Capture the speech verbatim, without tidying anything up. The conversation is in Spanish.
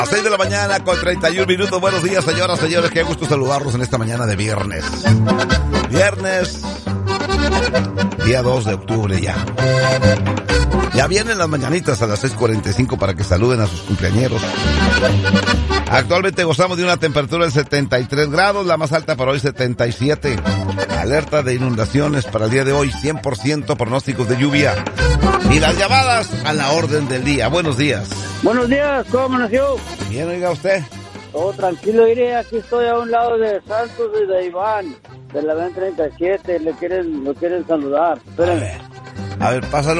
A seis de la mañana con treinta y un minutos. Buenos días, señoras, señores. Qué gusto saludarlos en esta mañana de viernes. Viernes, día dos de octubre ya. Ya vienen las mañanitas a las seis cuarenta y cinco para que saluden a sus cumpleañeros. Actualmente gozamos de una temperatura de setenta y tres grados, la más alta para hoy setenta y siete. Alerta de inundaciones para el día de hoy, cien por ciento pronósticos de lluvia. Y las llamadas a la orden del día. Buenos días. Buenos días, ¿cómo amaneció? Bien, oiga usted. Todo tranquilo, iré, aquí estoy a un lado de Santos y de Iván, de la B treinta y siete, le quieren, lo quieren saludar. A ver, a ver, pásalo.